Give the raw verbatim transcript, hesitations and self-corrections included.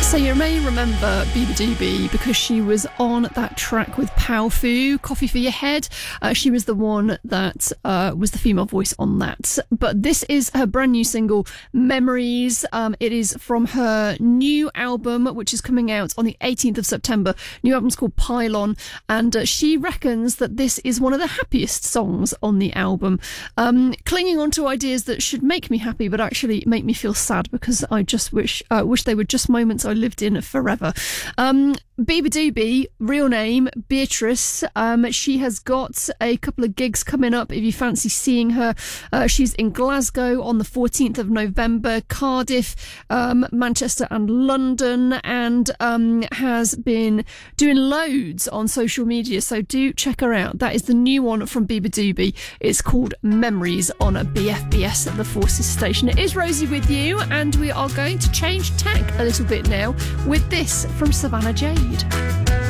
So you may remember beabadoobee because she was on that track with Powfu, Coffee for Your Head. Uh, she was the one that uh, was the female voice on that. But this is her brand new single, Memories. Um, it is from her new album, which is coming out on the eighteenth of September. New album's called Pylon, and uh, she reckons that this is one of the happiest songs on the album. Um, clinging on to ideas that should make me happy, but actually make me feel sad because I just wish uh, wish they were just moments I lived in forever. Um, beabadoobee, real name Beatrice. Um, she has got a couple of gigs coming up if you fancy seeing her. Uh, she's in Glasgow on the fourteenth of November, Cardiff, um, Manchester and London, and um, has been doing loads on social media, so do check her out. That is the new one from beabadoobee. It's called Memories on a B F B S at the Forces station. It is Rosie with you, and we are going to change tack a little bit now with this from Savannah Jade.